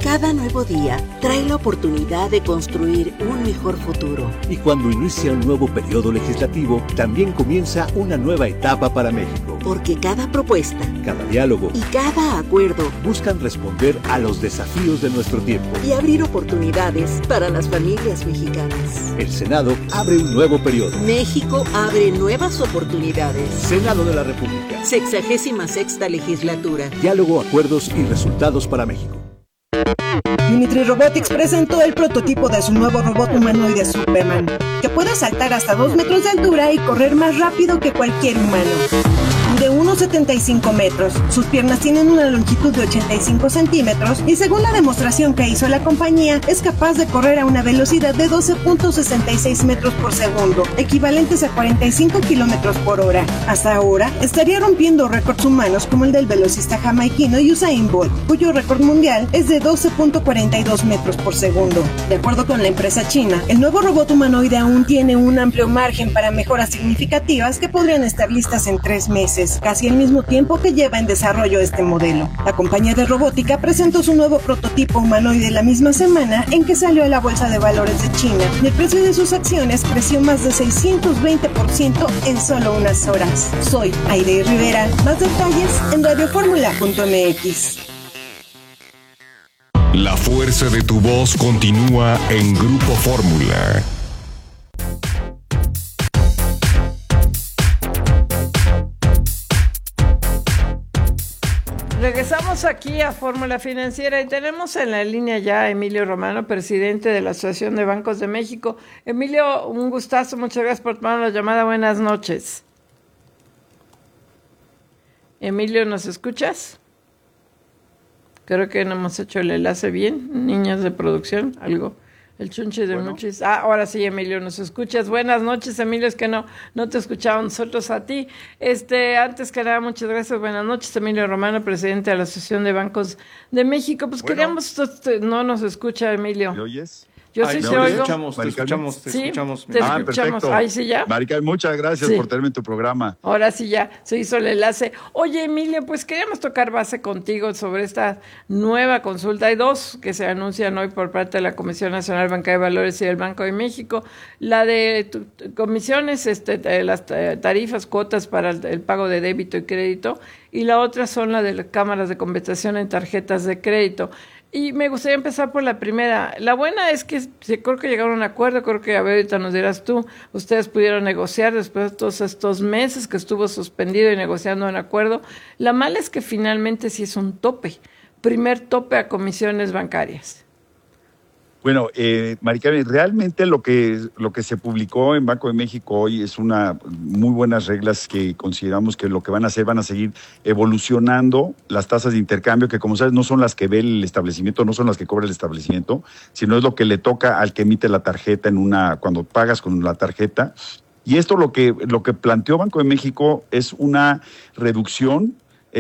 Cada nuevo día trae la oportunidad de construir un mejor futuro. Y cuando inicia un nuevo periodo legislativo, también comienza una nueva etapa para México. Porque cada propuesta, cada diálogo y cada acuerdo buscan responder a los desafíos de nuestro tiempo y abrir oportunidades para las familias mexicanas. El Senado abre un nuevo periodo. México abre nuevas oportunidades. Senado de la República. 66ª legislatura. Diálogo, acuerdos y resultados para México. Unitree Robotics presentó el prototipo de su nuevo robot humanoide Superman, que puede saltar hasta 2 metros de altura y correr más rápido que cualquier humano. De 1,75 metros, sus piernas tienen una longitud de 85 centímetros y según la demostración que hizo la compañía, es capaz de correr a una velocidad de 12.66 metros por segundo, equivalentes a 45 kilómetros por hora. Hasta ahora, estaría rompiendo récords humanos como el del velocista jamaiquino Usain Bolt, cuyo récord mundial es de 12.42 metros por segundo. De acuerdo con la empresa china, el nuevo robot humanoide aún tiene un amplio margen para mejoras significativas que podrían estar listas en 3 meses. Casi al mismo tiempo que lleva en desarrollo este modelo. La compañía de robótica presentó su nuevo prototipo humanoide la misma semana en que salió a la Bolsa de Valores de China y el precio de sus acciones creció más de 620% en solo unas horas. Soy Aide Rivera. Más detalles en radioformula.mx. La fuerza de tu voz continúa en Grupo Fórmula. Regresamos aquí a Fórmula Financiera y tenemos en la línea ya a Emilio Romano, presidente de la Asociación de Bancos de México. Emilio, un gustazo, muchas gracias por tomar la llamada, buenas noches. Emilio, ¿nos escuchas? Creo que no hemos hecho el enlace bien, niños de producción, algo. El chunche de muchis. Ahora sí, Emilio, nos escuchas. Buenas noches, Emilio, es que no te escuchábamos nosotros a ti. Antes que nada, muchas gracias. Buenas noches, Emilio Romano, presidente de la Asociación de Bancos de México. Pues queríamos, no nos escucha, Emilio. ¿Me oyes? Yo sí te oigo. Te escuchamos. Te escuchamos. Perfecto. Ahí sí ya. Marica, muchas gracias por tenerme en tu programa. Ahora sí ya se hizo el enlace. Oye, Emilio, pues queríamos tocar base contigo sobre esta nueva consulta. Hay 2 que se anuncian hoy por parte de la Comisión Nacional Bancaria de Valores y del Banco de México. La de comisiones, las tarifas, cuotas para el pago de débito y crédito. Y la otra son la de las cámaras de compensación en tarjetas de crédito. Y me gustaría empezar por la primera. La buena es que creo que llegaron a un acuerdo, creo que a ver, ahorita nos dirás tú, ustedes pudieron negociar después de todos estos meses que estuvo suspendido y negociando un acuerdo. La mala es que finalmente sí es un tope, primer tope a comisiones bancarias. Bueno, Maricarmen, realmente lo que se publicó en Banco de México hoy es una muy buenas reglas que consideramos que lo que van a hacer, van a seguir evolucionando las tasas de intercambio, que como sabes no son las que ve el establecimiento, no son las que cobra el establecimiento, sino es lo que le toca al que emite la tarjeta cuando pagas con la tarjeta. Y esto lo que planteó Banco de México es una reducción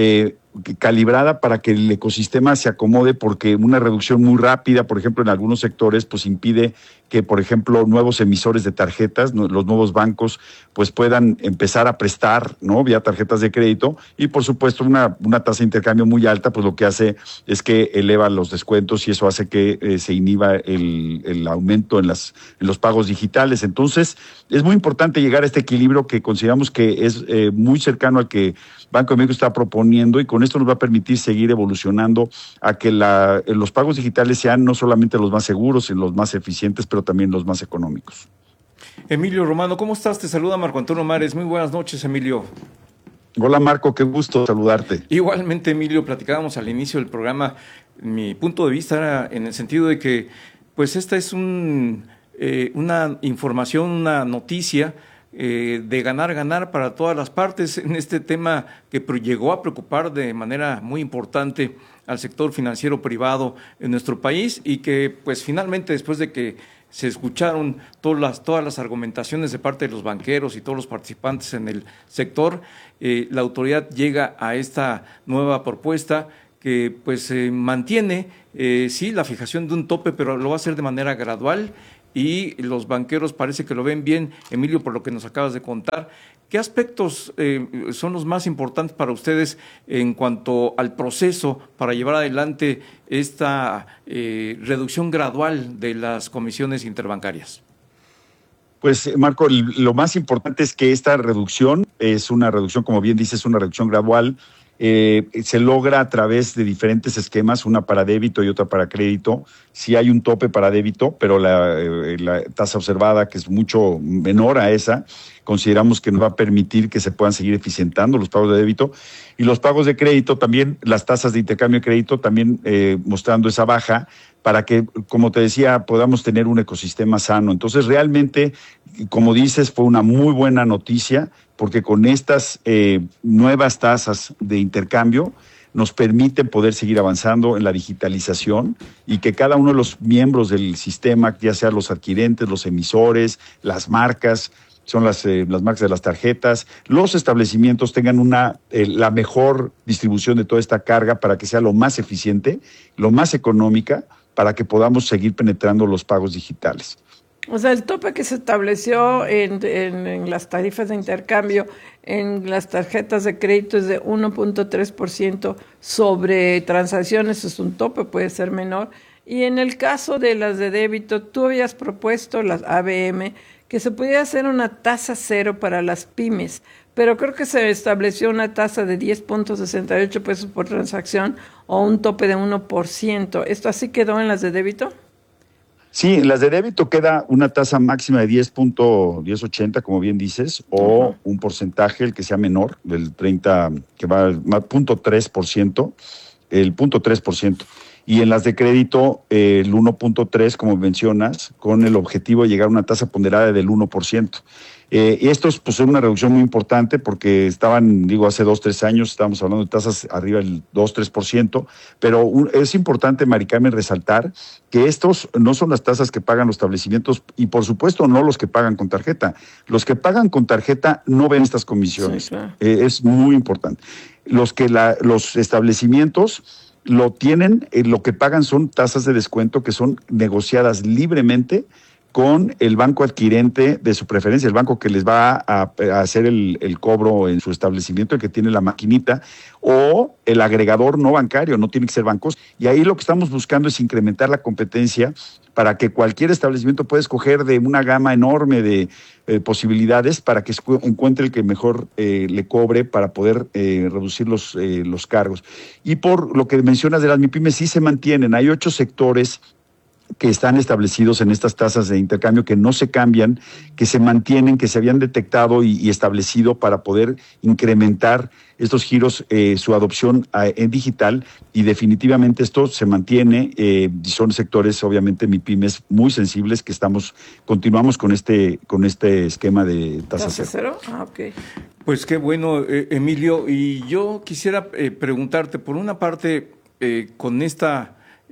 calibrada para que el ecosistema se acomode, porque una reducción muy rápida, por ejemplo, en algunos sectores, pues impide que, por ejemplo, nuevos emisores de tarjetas, los nuevos bancos, pues puedan empezar a prestar, ¿no?, vía tarjetas de crédito, y por supuesto una tasa de intercambio muy alta, pues lo que hace es que eleva los descuentos y eso hace que se inhiba el aumento en los pagos digitales. Entonces, es muy importante llegar a este equilibrio que consideramos que es muy cercano al que Banco de México está proponiendo, y con esto nos va a permitir seguir evolucionando a que los pagos digitales sean no solamente los más seguros, sino los más eficientes, pero también los más económicos. Emilio Romano, ¿cómo estás? Te saluda Marco Antonio Mares. Muy buenas noches, Emilio. Hola, Marco, qué gusto saludarte. Igualmente, Emilio, platicábamos al inicio del programa. Mi punto de vista era en el sentido de que, pues, esta es una información, una noticia de ganar para todas las partes en este tema que llegó a preocupar de manera muy importante al sector financiero privado en nuestro país, y que pues finalmente, después de que se escucharon todas las argumentaciones de parte de los banqueros y todos los participantes en el sector, la autoridad llega a esta nueva propuesta que pues mantiene sí la fijación de un tope, pero lo va a hacer de manera gradual y los banqueros parece que lo ven bien. Emilio, por lo que nos acabas de contar, ¿qué aspectos son los más importantes para ustedes en cuanto al proceso para llevar adelante esta reducción gradual de las comisiones interbancarias? Pues, Marco, lo más importante es que esta reducción es una reducción, como bien dices, una reducción gradual. Se logra a través de diferentes esquemas, una para débito y otra para crédito. Sí hay un tope para débito, pero la tasa observada, que es mucho menor a esa, consideramos que nos va a permitir que se puedan seguir eficientando los pagos de débito. Y los pagos de crédito también, las tasas de intercambio de crédito también mostrando esa baja, para que, como te decía, podamos tener un ecosistema sano. Entonces, realmente, como dices, fue una muy buena noticia, porque con estas nuevas tasas de intercambio nos permiten poder seguir avanzando en la digitalización y que cada uno de los miembros del sistema, ya sean los adquirentes, los emisores, las marcas, son las marcas de las tarjetas, los establecimientos tengan la mejor distribución de toda esta carga para que sea lo más eficiente, lo más económica, para que podamos seguir penetrando los pagos digitales. O sea, el tope que se estableció en las tarifas de intercambio en las tarjetas de crédito es de 1.3% sobre transacciones, es un tope, puede ser menor. Y en el caso de las de débito, tú habías propuesto, las ABM, que se pudiera hacer una tasa cero para las pymes, pero creo que se estableció una tasa de 10.68 pesos por transacción o un tope de 1%. ¿Esto así quedó en las de débito? Sí, en las de débito queda una tasa máxima de 10.1080, como bien dices, o un porcentaje, el que sea menor, del 30, que va al 0.3%, el 0.3%. Y en las de crédito, el 1.3, como mencionas, con el objetivo de llegar a una tasa ponderada del 1%. Y estos pues son una reducción muy importante porque estaban, hace 2-3 años estábamos hablando de tasas arriba del 2-3%, pero es importante, Mari Carmen, resaltar que estos no son las tasas que pagan los establecimientos y por supuesto no los que pagan con tarjeta. Los que pagan con tarjeta no ven estas comisiones. Sí, claro. Es muy importante. Los establecimientos lo tienen, lo que pagan son tasas de descuento que son negociadas libremente con el banco adquirente de su preferencia, el banco que les va a hacer el cobro en su establecimiento, el que tiene la maquinita, o el agregador no bancario, no tiene que ser bancos. Y ahí lo que estamos buscando es incrementar la competencia para que cualquier establecimiento pueda escoger de una gama enorme de posibilidades para que encuentre el que mejor le cobre para poder reducir los cargos. Y por lo que mencionas de las MIPYMES, sí se mantienen. Hay 8 sectores que están establecidos en estas tasas de intercambio, que no se cambian, que se mantienen, que se habían detectado y establecido para poder incrementar estos giros, su adopción en digital, y definitivamente esto se mantiene. Son sectores, obviamente, MIPYMES muy sensibles que continuamos con este esquema de tasa cero. Ah, ok. Pues qué bueno, Emilio, y yo quisiera preguntarte, por una parte, con esta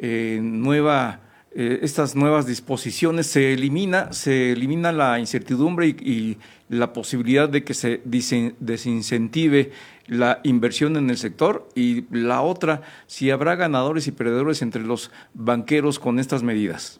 estas nuevas disposiciones se elimina la incertidumbre y la posibilidad de que se desincentive la inversión en el sector, y la otra, si habrá ganadores y perdedores entre los banqueros con estas medidas.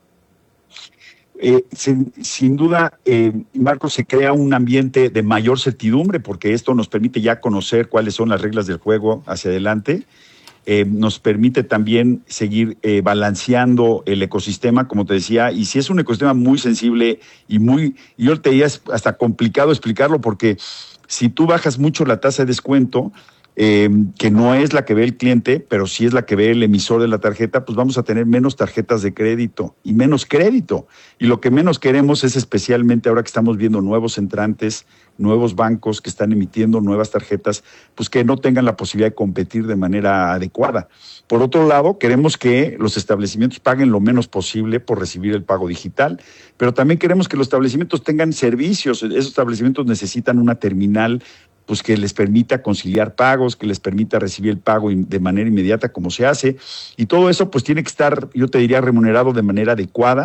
Sin duda, Marcos, se crea un ambiente de mayor certidumbre porque esto nos permite ya conocer cuáles son las reglas del juego hacia adelante. Nos permite también seguir balanceando el ecosistema, como te decía, y si es un ecosistema muy sensible yo te diría es hasta complicado explicarlo, porque si tú bajas mucho la tasa de descuento, que no es la que ve el cliente, pero sí es la que ve el emisor de la tarjeta, pues vamos a tener menos tarjetas de crédito y menos crédito. Y lo que menos queremos es, especialmente ahora que estamos viendo nuevos entrantes, nuevos bancos que están emitiendo nuevas tarjetas, pues que no tengan la posibilidad de competir de manera adecuada. Por otro lado, queremos que los establecimientos paguen lo menos posible por recibir el pago digital, pero también queremos que los establecimientos tengan servicios. Esos establecimientos necesitan una terminal pues que les permita conciliar pagos, que les permita recibir el pago de manera inmediata como se hace, y todo eso pues tiene que estar, yo te diría, remunerado de manera adecuada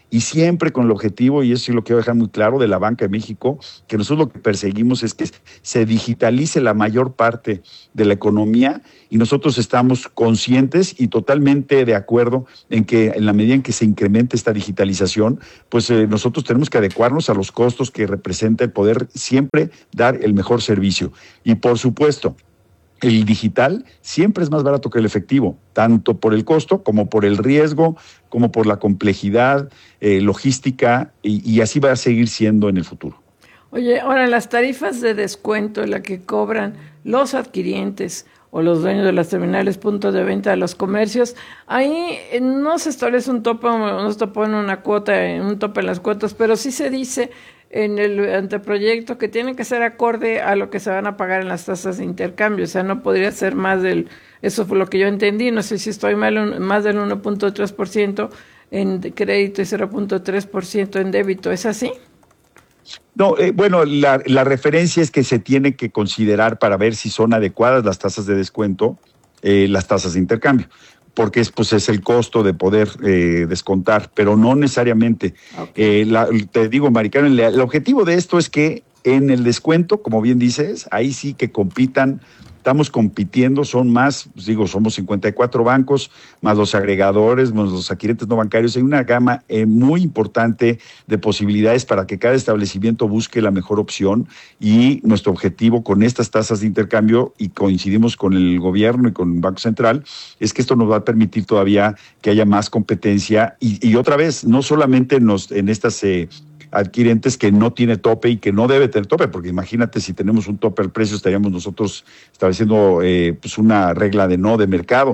y siempre con el objetivo, y eso sí lo quiero dejar muy claro, de la Banca de México, que nosotros lo que perseguimos es que se digitalice la mayor parte de la economía, y nosotros estamos conscientes y totalmente de acuerdo en que en la medida en que se incremente esta digitalización, pues nosotros tenemos que adecuarnos a los costos que representa el poder siempre dar el mejor servicio. Y por supuesto, el digital siempre es más barato que el efectivo, tanto por el costo como por el riesgo, como por la complejidad logística, y así va a seguir siendo en el futuro. Oye, ahora las tarifas de descuento, la que cobran los adquirientes o los dueños de las terminales, puntos de venta de los comercios, ahí no se establece un tope, no se pone una cuota, un tope en las cuotas, pero sí se dice en el anteproyecto que tiene que ser acorde a lo que se van a pagar en las tasas de intercambio, o sea, no podría ser más eso fue lo que yo entendí, no sé si estoy mal, más del 1.3% en crédito y 0.3% en débito, ¿es así? No, bueno, la referencia es que se tiene que considerar para ver si son adecuadas las tasas de descuento, las tasas de intercambio, porque es el costo de poder descontar, pero no necesariamente. Okay. Te digo, Mari Carmen, el objetivo de esto es que en el descuento, como bien dices, ahí sí que compitan. Estamos compitiendo, son más, somos 54 bancos, más los agregadores, más los adquirentes no bancarios. Hay una gama muy importante de posibilidades para que cada establecimiento busque la mejor opción, y nuestro objetivo con estas tasas de intercambio, y coincidimos con el gobierno y con el Banco Central, es que esto nos va a permitir todavía que haya más competencia y otra vez, no solamente en estas adquirentes que no tiene tope y que no debe tener tope, porque imagínate, si tenemos un tope al precio, estaríamos nosotros estableciendo una regla de mercado,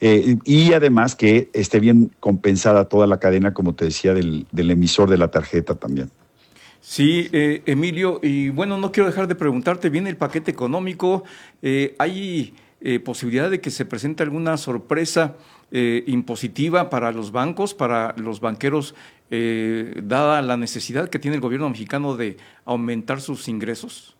y además que esté bien compensada toda la cadena, como te decía, del emisor de la tarjeta también. Sí, Emilio, y bueno, no quiero dejar de preguntarte, viene el paquete económico, ¿hay posibilidad de que se presente alguna sorpresa impositiva para los bancos, para los banqueros, dada la necesidad que tiene el gobierno mexicano de aumentar sus ingresos?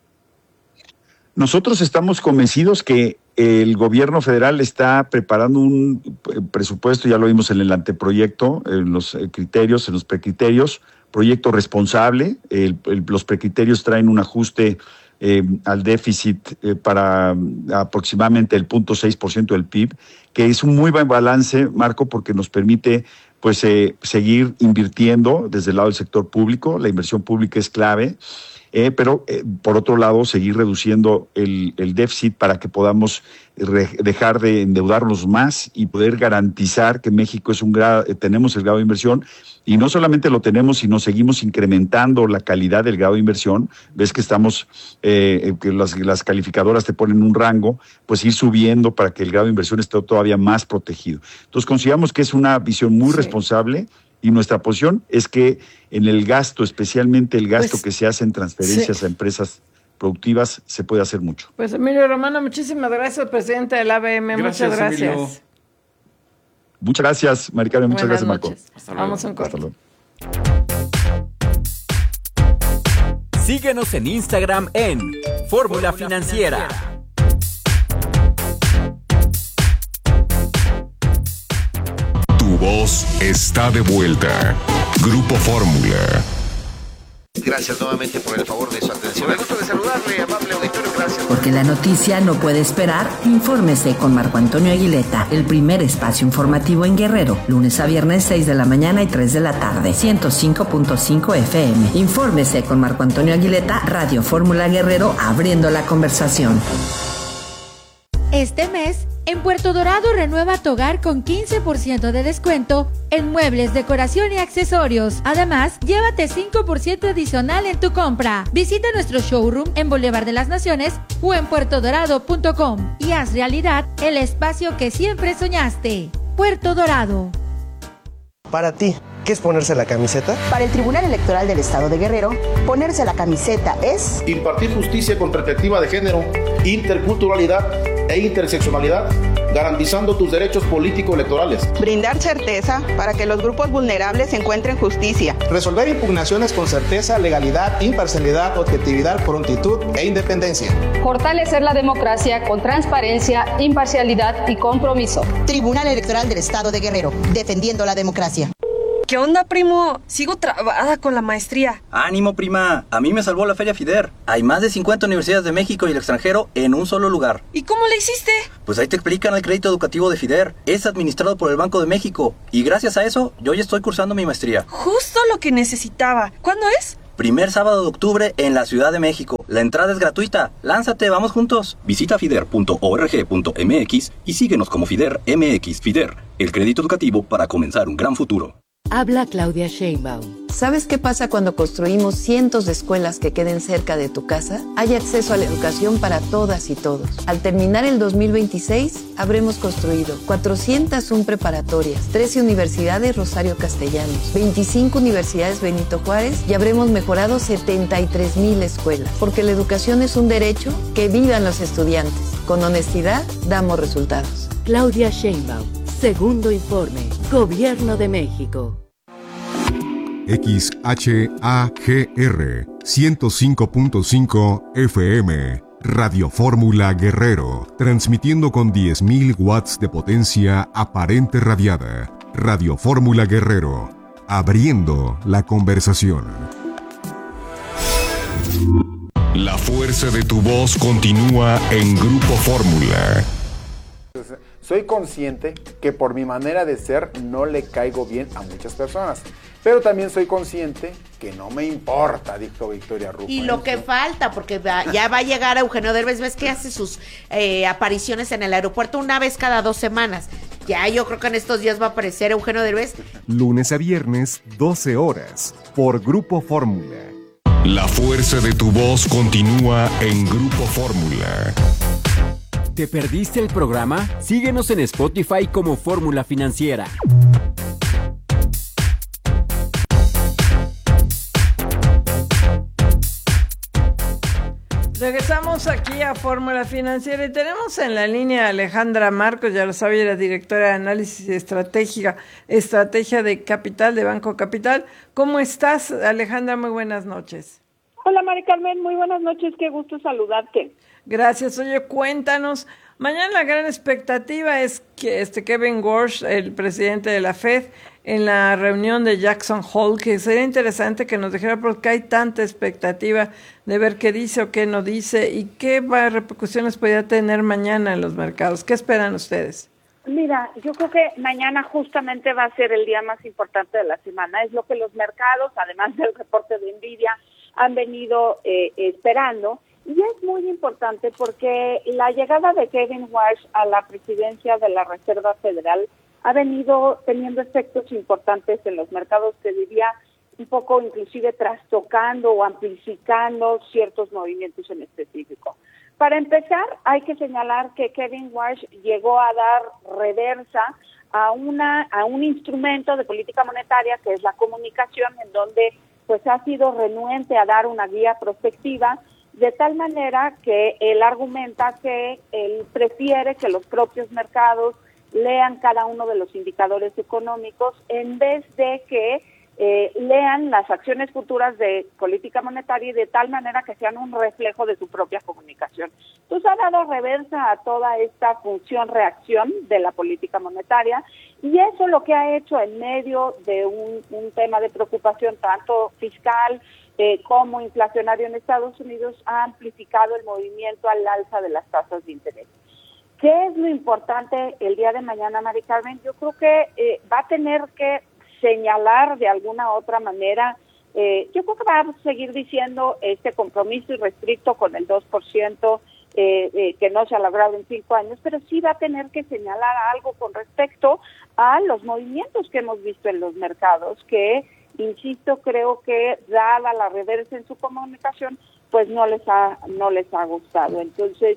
Nosotros estamos convencidos que el gobierno federal está preparando un presupuesto, ya lo vimos en el anteproyecto, en los criterios, en los precriterios, proyecto responsable. Los precriterios traen un ajuste al déficit para aproximadamente el 0.6% del PIB, que es un muy buen balance, Marco, porque nos permite seguir invirtiendo desde el lado del sector público. La inversión pública es clave, pero por otro lado seguir reduciendo el déficit para que podamos dejar de endeudarnos más y poder garantizar que México tenemos el grado de inversión, y no solamente lo tenemos, sino seguimos incrementando la calidad del grado de inversión. Ves que estamos, que las calificadoras te ponen un rango, pues ir subiendo para que el grado de inversión esté todavía más protegido. Entonces consideramos que es una visión muy responsable, y nuestra posición es que en el gasto, especialmente el gasto que se hace en transferencias a empresas productivas, se puede hacer mucho. Pues Emilio Romano, muchísimas gracias, presidente del ABM. Muchas gracias. Emilio. Muchas gracias, Mari Carmen. Muchas gracias, Marco. Vamos a un corte. Síguenos en Instagram en Fórmula Financiera. Tu voz está de vuelta. Grupo Fórmula. Gracias nuevamente por el favor de su atención. Me gusta de saludarle, amable auditorio, gracias. Porque la noticia no puede esperar, infórmese con Marco Antonio Aguileta, el primer espacio informativo en Guerrero, lunes a viernes 6 de la mañana y 3 de la tarde, 105.5 FM. Infórmese con Marco Antonio Aguileta, Radio Fórmula Guerrero, abriendo la conversación. Este mes, en Puerto Dorado renueva tu hogar con 15% de descuento en muebles, decoración y accesorios. Además, llévate 5% adicional en tu compra. Visita nuestro showroom en Boulevard de las Naciones o en puertodorado.com y haz realidad el espacio que siempre soñaste. Puerto Dorado. Para ti, ¿qué es ponerse la camiseta? Para el Tribunal Electoral del Estado de Guerrero, ponerse la camiseta es impartir justicia con perspectiva de género, interculturalidad e interseccionalidad, garantizando tus derechos político-electorales. Brindar certeza para que los grupos vulnerables encuentren justicia. Resolver impugnaciones con certeza, legalidad, imparcialidad, objetividad, prontitud e independencia. Fortalecer la democracia con transparencia, imparcialidad y compromiso. Tribunal Electoral del Estado de Guerrero, defendiendo la democracia. ¿Qué onda, primo? Sigo trabada con la maestría. ¡Ánimo, prima! A mí me salvó la Feria FIDER. Hay más de 50 universidades de México y el extranjero en un solo lugar. ¿Y cómo le hiciste? Pues ahí te explican el crédito educativo de FIDER. Es administrado por el Banco de México. Y gracias a eso, yo ya estoy cursando mi maestría. Justo lo que necesitaba. ¿Cuándo es? Primer sábado de octubre en la Ciudad de México. La entrada es gratuita. Lánzate, vamos juntos. Visita fider.org.mx y síguenos como FIDER MX. FIDER, el crédito educativo para comenzar un gran futuro. Habla Claudia Sheinbaum. ¿Sabes qué pasa cuando construimos cientos de escuelas que queden cerca de tu casa? Hay acceso a la educación para todas y todos. Al terminar el 2026, habremos construido 401 preparatorias, 13 universidades Rosario Castellanos, 25 universidades Benito Juárez y habremos mejorado 73,000 escuelas. Porque la educación es un derecho, que vivan los estudiantes. Con honestidad, damos resultados. Claudia Sheinbaum. Segundo informe. Gobierno de México. XHAGR 105.5 FM. Radio Fórmula Guerrero. Transmitiendo con 10.000 watts de potencia aparente radiada. Radio Fórmula Guerrero. Abriendo la conversación. La fuerza de tu voz continúa en Grupo Fórmula. Soy consciente que por mi manera de ser no le caigo bien a muchas personas, pero también soy consciente que no me importa, dijo Victoria Rufo. Y lo que falta, porque ya va a llegar Eugenio Derbez, ves que hace sus apariciones en el aeropuerto una vez cada 2 semanas. Ya yo creo que en estos días va a aparecer Eugenio Derbez. Lunes a viernes, 12 horas, por Grupo Fórmula. La fuerza de tu voz continúa en Grupo Fórmula. ¿Te perdiste el programa? Síguenos en Spotify como Fórmula Financiera. Regresamos aquí a Fórmula Financiera y tenemos en la línea a Alejandra Marcos, ya lo sabía, la directora de análisis estrategia de capital de Banco Capital. ¿Cómo estás, Alejandra? Muy buenas noches. Hola, Mari Carmen, muy buenas noches, qué gusto saludarte. Gracias. Oye, cuéntanos, mañana la gran expectativa es que Kevin Warsh, el presidente de la Fed, en la reunión de Jackson Hole, que sería interesante que nos dijera porque hay tanta expectativa de ver qué dice o qué no dice y qué repercusiones podría tener mañana en los mercados. ¿Qué esperan ustedes? Mira, yo creo que mañana justamente va a ser el día más importante de la semana. Es lo que los mercados, además del reporte de Nvidia, han venido esperando. Y es muy importante porque la llegada de Kevin Warsh a la presidencia de la Reserva Federal ha venido teniendo efectos importantes en los mercados, que diría un poco inclusive trastocando o amplificando ciertos movimientos en específico. Para empezar, hay que señalar que Kevin Warsh llegó a dar reversa a un instrumento de política monetaria que es la comunicación, en donde pues ha sido renuente a dar una guía prospectiva, de tal manera que él argumenta que él prefiere que los propios mercados lean cada uno de los indicadores económicos en vez de que lean las acciones futuras de política monetaria y de tal manera que sean un reflejo de su propia comunicación. Entonces ha dado reversa a toda esta función-reacción de la política monetaria y eso lo que ha hecho en medio de un tema de preocupación tanto fiscal como inflacionario en Estados Unidos ha amplificado el movimiento al alza de las tasas de interés. ¿Qué es lo importante el día de mañana, Mari Carmen? Yo creo que va a tener que señalar de alguna otra manera, yo creo que va a seguir diciendo este compromiso irrestricto con el 2% que no se ha logrado en 5 años, pero sí va a tener que señalar algo con respecto a los movimientos que hemos visto en los mercados, que, insisto, creo que dada la reversa en su comunicación, pues no les ha gustado. Entonces,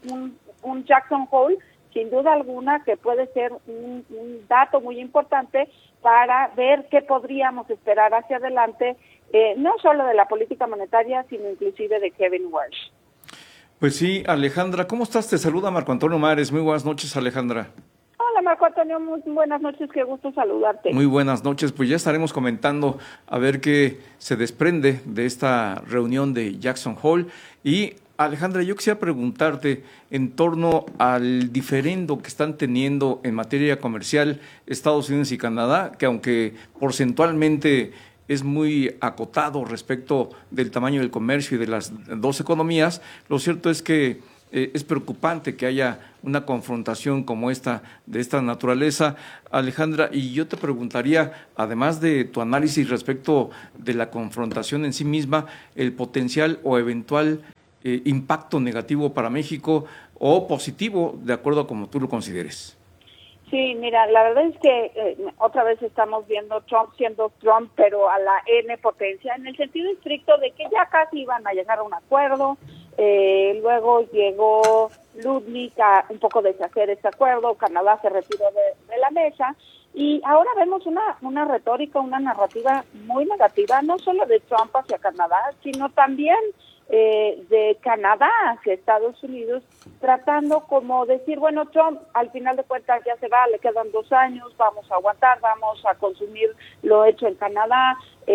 un Jackson Hole, sin duda alguna, que puede ser un dato muy importante para ver qué podríamos esperar hacia adelante, no solo de la política monetaria, sino inclusive de Kevin Warsh. Pues sí, Alejandra, ¿cómo estás? Te saluda Marco Antonio Mares. Muy buenas noches, Alejandra. Hola, Marco Antonio, muy buenas noches, qué gusto saludarte. Muy buenas noches, pues ya estaremos comentando a ver qué se desprende de esta reunión de Jackson Hole y Alejandra, yo quisiera preguntarte en torno al diferendo que están teniendo en materia comercial Estados Unidos y Canadá, que aunque porcentualmente es muy acotado respecto del tamaño del comercio y de las dos economías, lo cierto es que es preocupante que haya una confrontación como esta, de esta naturaleza, Alejandra, y yo te preguntaría, además de tu análisis respecto de la confrontación en sí misma, el potencial o eventual impacto negativo para México o positivo, de acuerdo a como tú lo consideres. Sí, mira, la verdad es que otra vez estamos viendo Trump siendo Trump, pero a la N potencia, en el sentido estricto de que ya casi iban a llegar a un acuerdo. Luego llegó Lutnick a un poco deshacer ese acuerdo, Canadá se retiró de la mesa y ahora vemos una retórica, una narrativa muy negativa, no solo de Trump hacia Canadá, sino también de Canadá hacia Estados Unidos, tratando como decir, bueno, Trump al final de cuentas ya se va, le quedan 2 años, vamos a aguantar, vamos a consumir lo hecho en Canadá,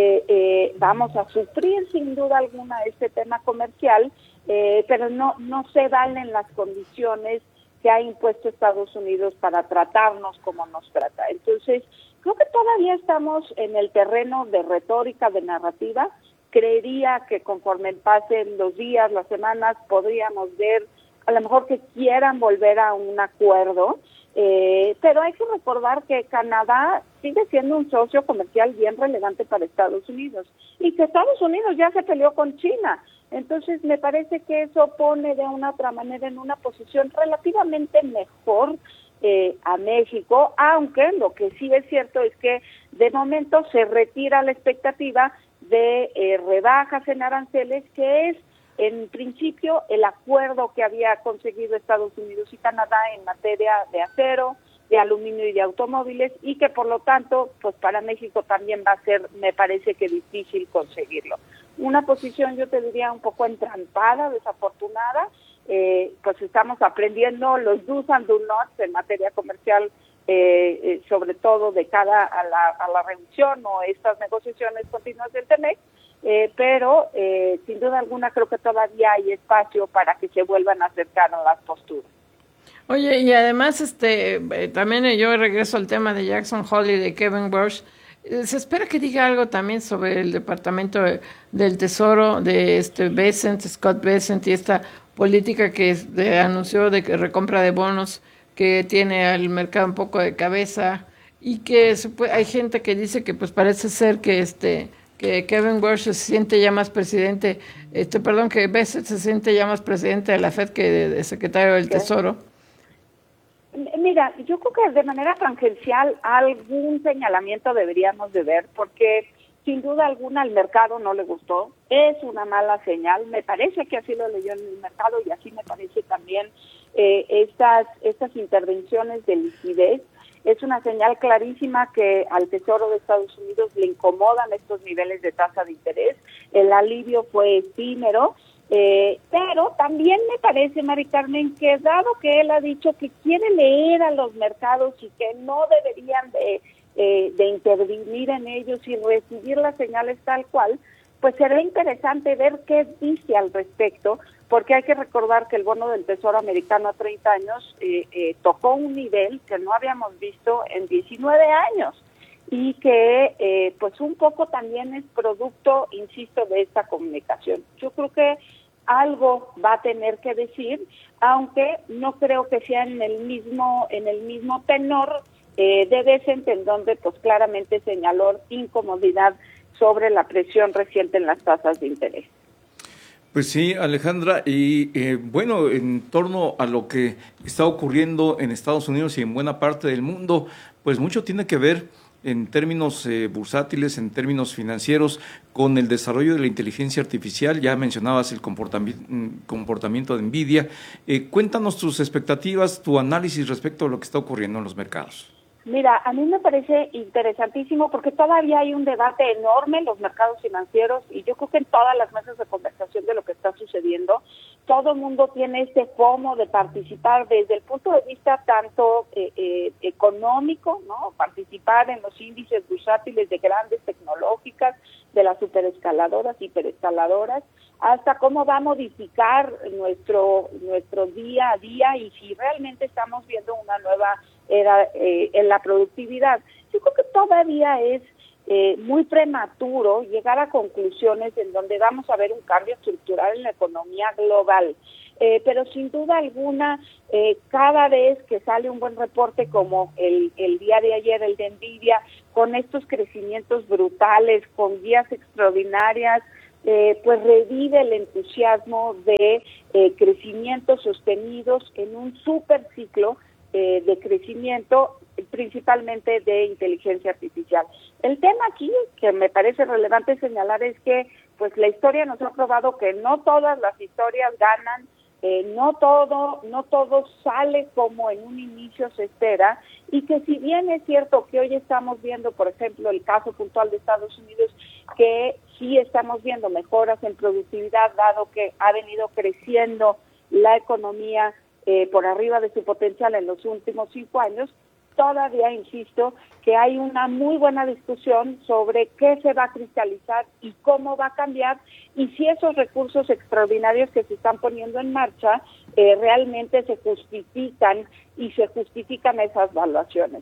vamos a sufrir sin duda alguna este tema comercial, pero no se valen las condiciones que ha impuesto Estados Unidos para tratarnos como nos trata. Entonces, creo que todavía estamos en el terreno de retórica, de narrativa. Creería que conforme pasen los días, las semanas, podríamos ver a lo mejor que quieran volver a un acuerdo, pero hay que recordar que Canadá sigue siendo un socio comercial bien relevante para Estados Unidos y que Estados Unidos ya se peleó con China. Entonces me parece que eso pone de una otra manera en una posición relativamente mejor a México, aunque lo que sí es cierto es que de momento se retira la expectativa de rebajas en aranceles, que es en principio el acuerdo que había conseguido Estados Unidos y Canadá en materia de acero, de aluminio y de automóviles, y que por lo tanto, pues para México también va a ser, me parece que difícil conseguirlo. Una posición, yo te diría, un poco entrampada, desafortunada, pues estamos aprendiendo los do's and do nots en materia comercial, sobre todo de cara a la revisión o estas negociaciones continuas del TEMEC, pero sin duda alguna creo que todavía hay espacio para que se vuelvan a acercar a las posturas. Oye, y además también yo regreso al tema de Jackson Hole y de Kevin Burch. Se espera que diga algo también sobre el Departamento del Tesoro de Scott Bessent, y esta política que anunció de que recompra de bonos que tiene al mercado un poco de cabeza, y que hay gente que dice que pues parece ser que Kevin Burch se siente ya más presidente, que Bessent se siente ya más presidente de la Fed que de secretario del Tesoro. Mira, yo creo que de manera tangencial algún señalamiento deberíamos de ver, porque sin duda alguna al mercado no le gustó, es una mala señal, me parece que así lo leyó en el mercado y así me parece también estas intervenciones de liquidez. Es una señal clarísima que al Tesoro de Estados Unidos le incomodan estos niveles de tasa de interés, el alivio fue efímero. Pero también me parece, Mari Carmen, que dado que él ha dicho que quiere leer a los mercados y que no deberían de intervenir en ellos y recibir las señales tal cual, pues será interesante ver qué dice al respecto, porque hay que recordar que el bono del Tesoro americano a 30 años tocó un nivel que no habíamos visto en 19 años. Y que pues un poco también es producto, insisto, de esta comunicación. Yo creo que algo va a tener que decir, aunque no creo que sea en el mismo tenor de Bessent, en donde pues claramente señaló incomodidad sobre la presión reciente en las tasas de interés. Pues sí, Alejandra, y bueno, en torno a lo que está ocurriendo en Estados Unidos y en buena parte del mundo, pues mucho tiene que ver en términos bursátiles, en términos financieros, con el desarrollo de la inteligencia artificial. Ya mencionabas el comportamiento de NVIDIA. Cuéntanos tus expectativas, tu análisis respecto a lo que está ocurriendo en los mercados. Mira, a mí me parece interesantísimo porque todavía hay un debate enorme en los mercados financieros y yo creo que en todas las mesas de conversación de lo que está sucediendo, todo el mundo tiene este FOMO de participar desde el punto de vista tanto económico, ¿no? Participar en los índices bursátiles de grandes tecnológicas, de las superescaladoras, hiperescaladoras, hasta cómo va a modificar nuestro día a día y si realmente estamos viendo una nueva era en la productividad. Yo creo que todavía es muy prematuro llegar a conclusiones en donde vamos a ver un cambio estructural en la economía global. Pero sin duda alguna, cada vez que sale un buen reporte como el día de ayer, el de Nvidia, con estos crecimientos brutales, con guías extraordinarias, pues revive el entusiasmo de crecimientos sostenidos en un super ciclo de crecimiento, principalmente de inteligencia artificial. El tema aquí que me parece relevante señalar es que pues la historia nos ha probado que no todas las historias ganan, no todo sale como en un inicio se espera, y que si bien es cierto que hoy estamos viendo, por ejemplo, el caso puntual de Estados Unidos, que sí estamos viendo mejoras en productividad, dado que ha venido creciendo la economía por arriba de su potencial en los últimos 5 años, todavía insisto que hay una muy buena discusión sobre qué se va a cristalizar y cómo va a cambiar, y si esos recursos extraordinarios que se están poniendo en marcha realmente se justifican y se justifican esas valuaciones.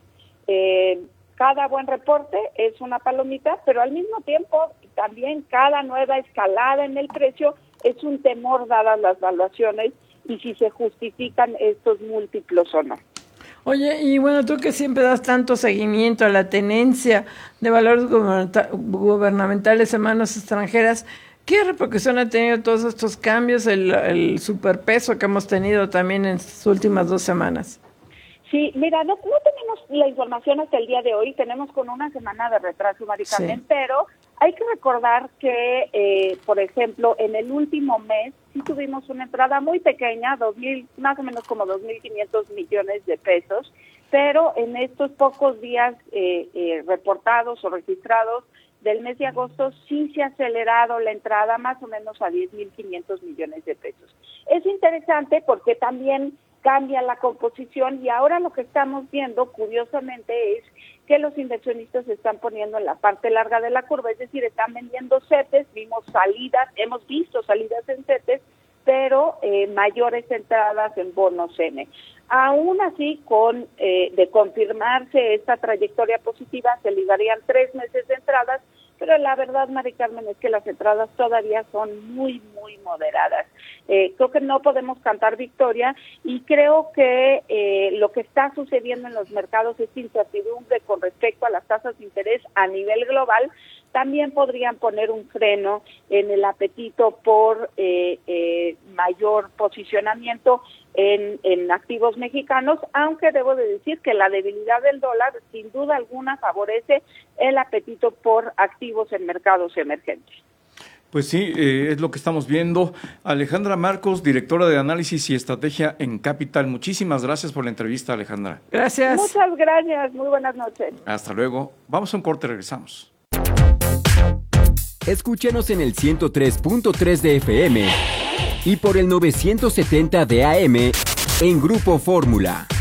Cada buen reporte es una palomita, pero al mismo tiempo también cada nueva escalada en el precio es un temor dadas las valuaciones y si se justifican estos múltiplos o no. Oye, y bueno, tú que siempre das tanto seguimiento a la tenencia de valores gubernamentales en manos extranjeras, ¿qué repercusión ha tenido todos estos cambios, el superpeso que hemos tenido también en estas últimas 2 semanas? Sí, mira, no tenemos la información hasta el día de hoy, tenemos con una semana de retraso, Mari Carmen, sí. Pero hay que recordar que, por ejemplo, en el último mes sí tuvimos una entrada muy pequeña, más o menos como 2.500 millones de pesos, pero en estos pocos días reportados o registrados del mes de agosto sí se ha acelerado la entrada más o menos a 10.500 millones de pesos. Es interesante porque también cambia la composición y ahora lo que estamos viendo, curiosamente, es que los inversionistas se están poniendo en la parte larga de la curva, es decir, están vendiendo CETES, hemos visto salidas en CETES, pero mayores entradas en bonos M. Aún así, de confirmarse esta trayectoria positiva, se ligarían 3 meses de entradas, pero la verdad, Mari Carmen, es que las entradas todavía son muy, muy moderadas. Creo que no podemos cantar victoria y creo que lo que está sucediendo en los mercados es incertidumbre con respecto a las tasas de interés a nivel global. También podrían poner un freno en el apetito por mayor posicionamiento en activos mexicanos, aunque debo de decir que la debilidad del dólar sin duda alguna favorece el apetito por activos en mercados emergentes. Pues sí, es lo que estamos viendo. Alejandra Marcos, directora de Análisis y Estrategia en Capital. Muchísimas gracias por la entrevista, Alejandra. Gracias. Muchas gracias, muy buenas noches. Hasta luego. Vamos a un corte, regresamos. Escúchanos en el 103.3 de FM y por el 970 de AM en Grupo Fórmula.